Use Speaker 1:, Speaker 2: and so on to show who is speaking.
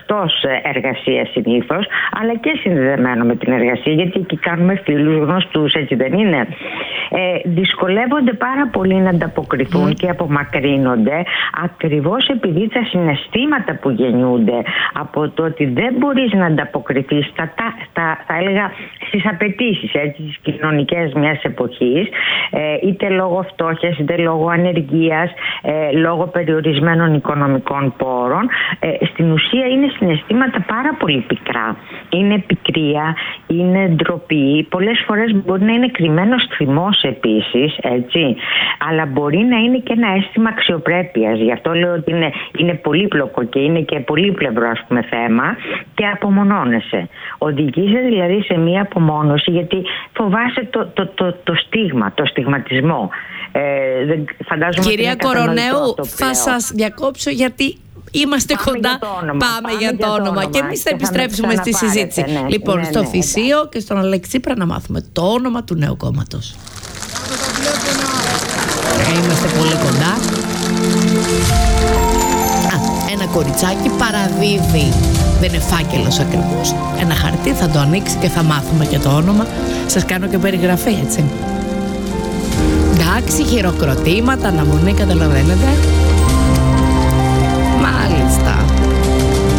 Speaker 1: εκτός εργασίας συνήθως, αλλά και συνδεδεμένο με την εργασία, γιατί εκεί κάνουμε φίλους, γνωστούς, έτσι δεν είναι? Δυσκολεύονται πάρα πολύ να ανταποκριθούν και απομακρύνονται, ακριβώς επειδή τα συναισθήματα που γεννιούνται από το ότι δεν μπορείς να ανταποκριθείς θα έλεγα στις απαιτήσεις τις κοινωνικές μιας εποχής, είτε λόγω φτώχειας, είτε λόγω ανεργίας, λόγω περιορισμένων οικονομικών πόρων, στην ουσία είναι συναισθήματα πάρα πολύ πικρά. Είναι πικρία, είναι ντροπή, πολλές φορές μπορεί να είναι κρυμμένος θυμός επίσης, έτσι, αλλά μπορεί να είναι και ένα αίσθημα αξιοπρέπειας. Γι' αυτό λέω ότι είναι πολύπλοκο και είναι και πολύπλευρο, ας πούμε, θέμα, και απομονώνεσαι. Οδηγείσαι δηλαδή σε μία απομόνωση, γιατί φοβάσαι το στίγμα, το στιγματισμό.
Speaker 2: Κυρία Κορονέου, θα σας διακόψω γιατί είμαστε κοντά. Πάμε για το όνομα. Και εμείς θα επιστρέψουμε στη συζήτηση. Λοιπόν, στο Φυσίο και στον Αλέξη Τσίπρα να μάθουμε το όνομα του νέου κόμματος. Είμαστε πολύ κοντά. Ένα κοριτσάκι παραδίδει. Δεν είναι φάκελος ακριβώς. Ένα χαρτί, θα το ανοίξει και θα μάθουμε και το όνομα. Σας κάνω και περιγραφή, έτσι. Εντάξει, χειροκροτήματα, αναμονή, καταλαβαίνετε. Μάλιστα.